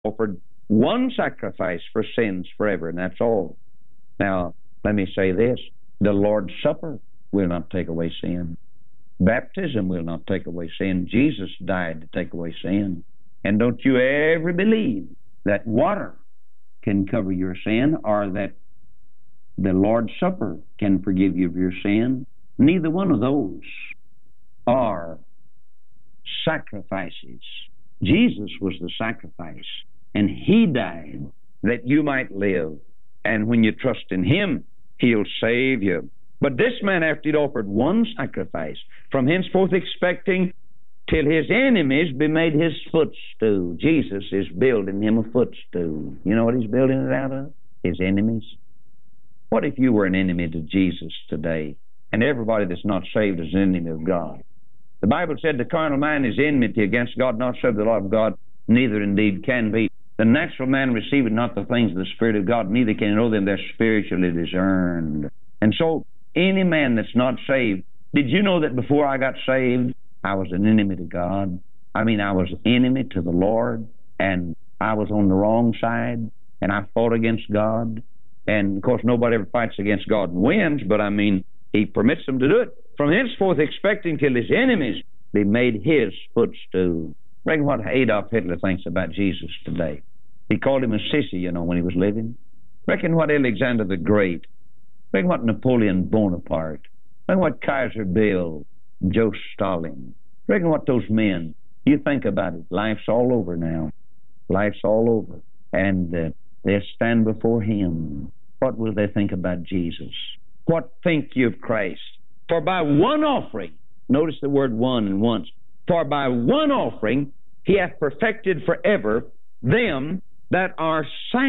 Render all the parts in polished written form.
offered one sacrifice for sins forever, and that's all. Now, let me say this. The Lord's Supper will not take away sin. Baptism will not take away sin. Jesus died to take away sin. And don't you ever believe that water can cover your sin or that the Lord's Supper can forgive you of your sin. Neither one of those are sacrifices. Jesus was the sacrifice, and He died that you might live. And when you trust in Him, He'll save you. But this man, after he'd offered one sacrifice, from henceforth expecting till his enemies be made his footstool. Jesus is building him a footstool. You know what He's building it out of? His enemies. What if you were an enemy to Jesus today, and everybody that's not saved is an enemy of God? The Bible said the carnal mind is enmity against God, not serve the law of God, neither indeed can be. The natural man receiveth not the things of the Spirit of God, neither can he know them. They're spiritually discerned. And so, any man that's not saved, did you know that before I got saved, I was an enemy to God? I mean, I was enemy to the Lord, and I was on the wrong side, and I fought against God. And, of course, nobody ever fights against God and wins, but, I mean, He permits them to do it. From henceforth expecting till His enemies be made His footstool. Reckon what Adolf Hitler thinks about Jesus today. He called him a sissy, you know, when he was living. Reckon what Alexander the Great. Reckon what Napoleon Bonaparte. Reckon what Kaiser Bill, Joe Stalin. Reckon what those men. You think about it. Life's all over now. Life's all over. And they'll stand before Him. What will they think about Jesus? What think you of Christ? For by one offering, notice the word one and once, for by one offering He hath perfected forever them that are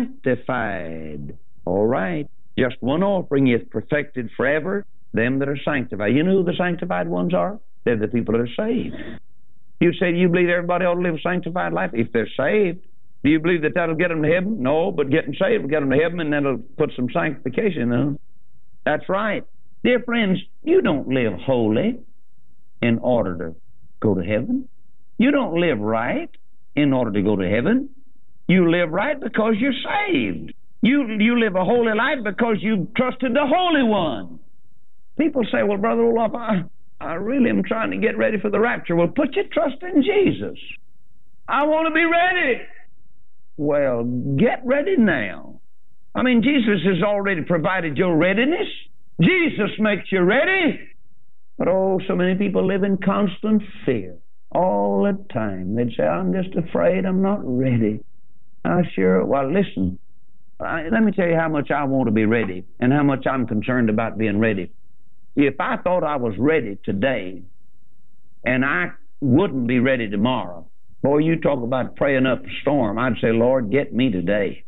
sanctified. All right. Just one offering He hath perfected forever them that are sanctified. You know who the sanctified ones are? They're the people that are saved. You say, do you believe everybody ought to live a sanctified life? If they're saved. Do you believe that that'll get them to heaven? No, but getting saved will get them to heaven, and that'll put some sanctification in them. That's right. Dear friends, you don't live holy in order to go to heaven. You don't live right in order to go to heaven. You live right because you're saved. You live a holy life because you trusted the Holy One. People say, well, Brother Olaf, I really am trying to get ready for the rapture. Well, put your trust in Jesus. I want to be ready. Well, get ready now. I mean, Jesus has already provided your readiness. Jesus makes you ready. But oh, so many people live in constant fear all the time. They'd say, I'm just afraid, I'm not ready. Well, listen, let me tell you how much I want to be ready and how much I'm concerned about being ready. If I thought I was ready today and I wouldn't be ready tomorrow, boy, you talk about praying up a storm, I'd say, Lord, get me today.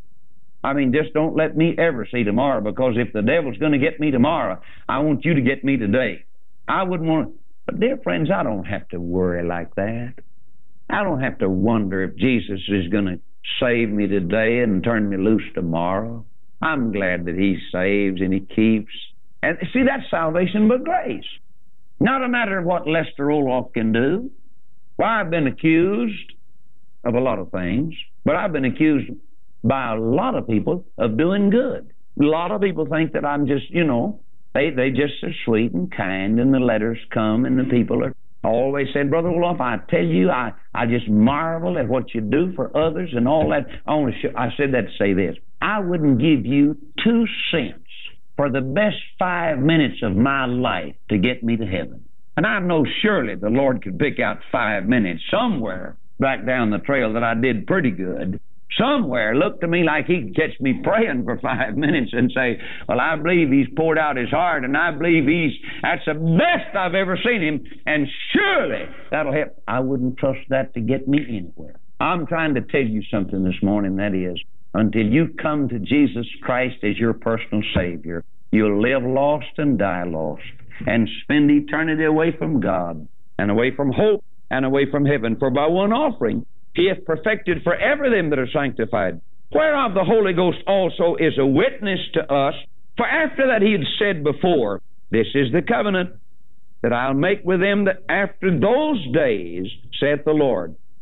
I mean, just don't let me ever see tomorrow, because if the devil's going to get me tomorrow, I want you to get me today. I wouldn't want to. But, dear friends, I don't have to worry like that. I don't have to wonder if Jesus is going to save me today and turn me loose tomorrow. I'm glad that He saves and He keeps. And see, that's salvation by grace. Not a matter of what Lester Olaf can do. Well, I've been accused of a lot of things, but I've been accused by a lot of people of doing good. A lot of people think that I'm just, they just are sweet and kind, and the letters come, and the people are always saying, Brother Olaf, I tell you, I just marvel at what you do for others and all that. I said that to say this. I wouldn't give you 2 cents for the best 5 minutes of my life to get me to heaven. And I know surely the Lord could pick out 5 minutes somewhere back down the trail that I did pretty good. Somewhere looked to me like He could catch me praying for 5 minutes and say, well, I believe He's poured out His heart, and I believe that's the best I've ever seen Him, and surely that'll help. I wouldn't trust that to get me anywhere. I'm trying to tell you something this morning, that is, until you come to Jesus Christ as your personal Savior, you'll live lost and die lost and spend eternity away from God and away from hope and away from heaven. For by one offering He hath perfected forever them that are sanctified, whereof the Holy Ghost also is a witness to us. For after that He had said before, this is the covenant that I'll make with them that after those days, saith the Lord,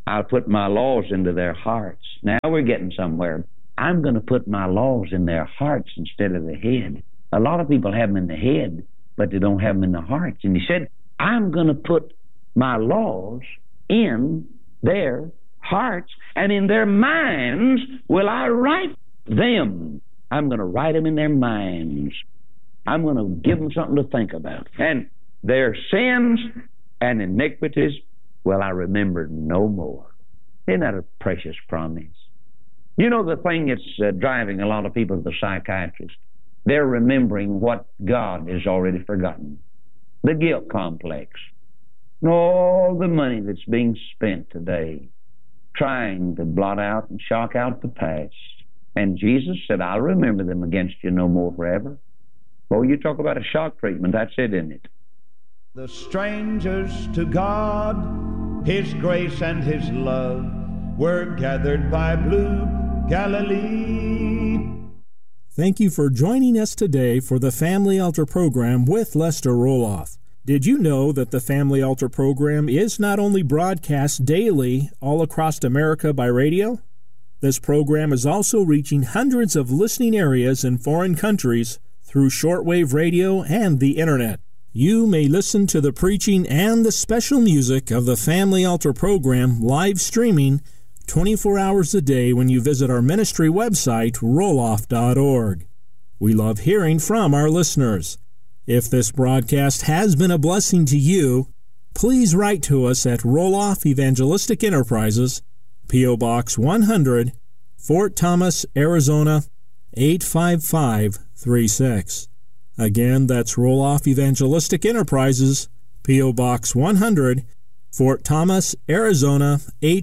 I'll put my laws into their hearts. Now we're getting somewhere. I'm going to put my laws in their hearts instead of the head. A lot of people have them in the head, but they don't have them in the hearts. And he said, I'm going to put my laws in their hearts, and in their minds will I write them. I'm going to write them in their minds. I'm going to give them something to think about. And their sins and iniquities will I remember no more. Isn't that a precious promise? You know, the thing that's driving a lot of people to the psychiatrist, they're remembering what God has already forgotten. The guilt complex. And all the money that's being spent today trying to blot out and shock out the past. And Jesus said, I'll remember them against you no more forever. Well, you talk about a shock treatment, that's it, isn't it? The strangers to God, His grace and His love, were gathered by blue Galilee. Thank you for joining us today for the Family Altar program with Lester Roloff. Did you know that the Family Altar program is not only broadcast daily all across America by radio? This program is also reaching hundreds of listening areas in foreign countries through shortwave radio and the Internet. You may listen to the preaching and the special music of the Family Altar program live streaming 24 hours a day when you visit our ministry website, roloff.org. We love hearing from our listeners. If this broadcast has been a blessing to you, please write to us at Roloff Evangelistic Enterprises, P.O. Box 100, Fort Thomas, Arizona, 85536. Again, that's Roloff Evangelistic Enterprises, P.O. Box 100, Fort Thomas, Arizona,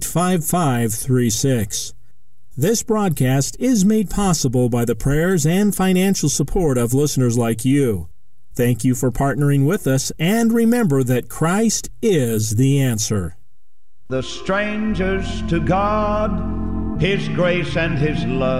85536. This broadcast is made possible by the prayers and financial support of listeners like you. Thank you for partnering with us, and remember that Christ is the answer. The strangers to God, His grace and His love.